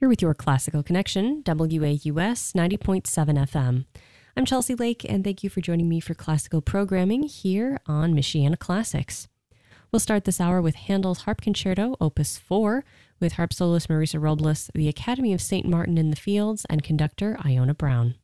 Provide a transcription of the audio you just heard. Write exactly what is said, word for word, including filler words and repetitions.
You're with your Classical Connection, W A U S ninety point seven F M. I'm Chelsea Lake, and thank you for joining me for classical programming here on Michiana Classics. We'll start this hour with Handel's Harp Concerto, Opus four, with harp soloist Marisa Robles, the Academy of Saint Martin in the Fields, and conductor Iona Brown.